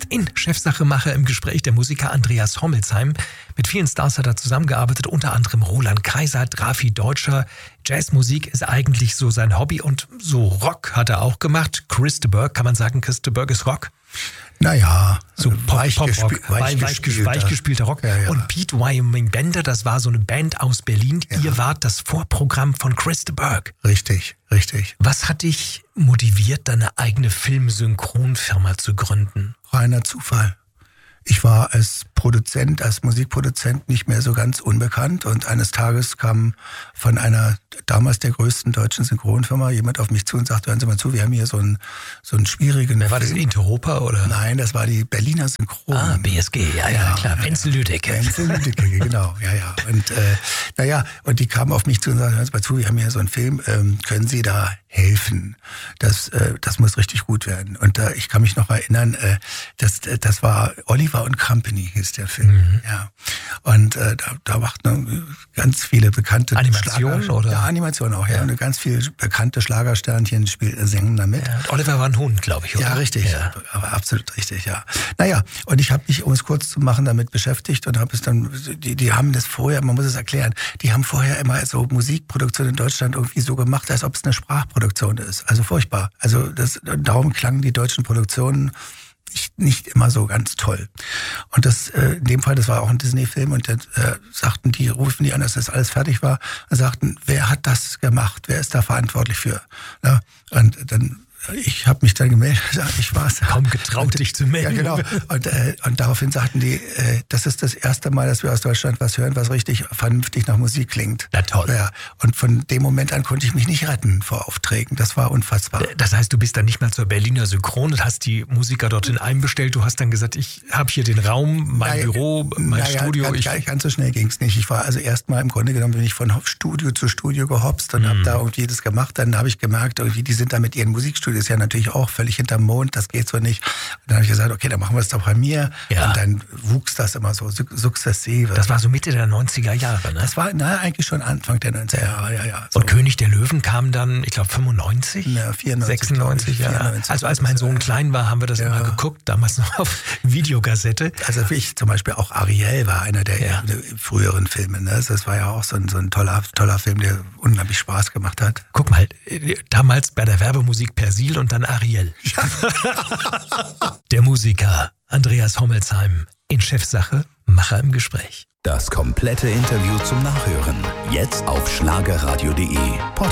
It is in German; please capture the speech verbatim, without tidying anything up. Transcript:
In Chefsachemacher im Gespräch der Musiker Andreas Hommelsheim. Mit vielen Stars hat er zusammengearbeitet, unter anderem Roland Kaiser, Drafi Deutscher. Jazzmusik ist eigentlich so sein Hobby und so Rock hat er auch gemacht. Chris de Burgh, kann man sagen, Chris de Burgh ist Rock? Naja, so Pop, weich, Pop gespie Rock, weich, weich, gespielter. weich gespielter Rock. Ja, ja. Und Pete Wyoming Bender, das war so eine Band aus Berlin. Ja. Ihr wart das Vorprogramm von Chris de Burgh. Richtig, richtig. Was hat dich motiviert, deine eigene Filmsynchronfirma zu gründen? Reiner Zufall. Ich war als Produzent, als Musikproduzent nicht mehr so ganz unbekannt und eines Tages kam von einer damals der größten deutschen Synchronfirma jemand auf mich zu und sagte, hören Sie mal zu, wir haben hier so einen, so einen schwierigen... Wer war das, Interopa oder? Nein, das war die Berliner Synchron. Ah, B S G, ja, ja, ja klar, Wenzel Lüdecke. Wenzel Lüdecke, genau, ja, ja. Und äh, naja, und die kamen auf mich zu und sagten, hören Sie mal zu, wir haben hier so einen Film, ähm, können Sie da helfen? Das, äh, das muss richtig gut werden. Und äh, ich kann mich noch erinnern, äh, das, das war Oliver und Company hieß der Film. Mhm. Ja. Und äh, da, da machten ganz viele bekannte Animation Schlager, oder? Ja, Animation auch, ja. ja. Und ganz viele bekannte Schlagersternchen spielen, singen damit. Ja, Oliver war ein Hund, glaube ich, oder? Ja, richtig. Ja. Aber absolut richtig, ja. Naja, und ich habe mich, um es kurz zu machen, damit beschäftigt und habe es dann, die, die haben das vorher, man muss es erklären, die haben vorher immer so Musikproduktion in Deutschland irgendwie so gemacht, als ob es eine Sprachproduktion ist. Also furchtbar. Also das, darum klangen die deutschen Produktionen Nicht, nicht immer so ganz toll. Und das, äh, in dem Fall, das war auch ein Disney-Film und dann äh, sagten die, rufen die an, dass das alles fertig war und sagten, wer hat das gemacht? Wer ist da verantwortlich für? Ja, und dann ich habe mich dann gemeldet, ich war es. Kaum getraut, dich zu melden. Ja, genau. Und, äh, und daraufhin sagten die, äh, das ist das erste Mal, dass wir aus Deutschland was hören, was richtig vernünftig nach Musik klingt. Na toll. Ja. Und von dem Moment an konnte ich mich nicht retten vor Aufträgen. Das war unfassbar. Das heißt, du bist dann nicht mal zur Berliner Synchron und hast die Musiker dorthin einbestellt. Du hast dann gesagt, ich habe hier den Raum, mein naja, Büro, mein naja, Studio. Ganz, ich ganz so schnell ging es nicht. Ich war also erstmal im Grunde genommen, bin ich von Studio zu Studio gehopst und mm. habe da irgendwie das gemacht. Dann habe ich gemerkt, irgendwie, die sind da mit ihren Musikstudios ja natürlich auch völlig hinterm Mond, das geht so nicht. Und dann habe ich gesagt, okay, dann machen wir es doch bei mir. Ja. Und dann wuchs das immer so sukzessive. Das war so Mitte der neunziger Jahre, ne? Das war na, eigentlich schon Anfang der neunziger Jahre, ja, ja. So. Und König der Löwen kam dann, ich glaube, fünfundneunzig? Ja, vierundneunzig. sechsundneunzig, ja. vierundneunzig, also als mein Sohn ja. klein war, haben wir das ja. immer geguckt, damals noch auf Videokassette. Also für ich zum Beispiel auch Ariel war einer der, ja. der früheren Filme. Ne? Das war ja auch so ein, so ein toller, toller Film, der unheimlich Spaß gemacht hat. Guck mal, damals bei der Werbemusik Persil und dann Ariel. Ja. Der Musiker Andreas Hommelsheim in Chefsache, Macher im Gespräch. Das komplette Interview zum Nachhören jetzt auf schlagerradio punkt de.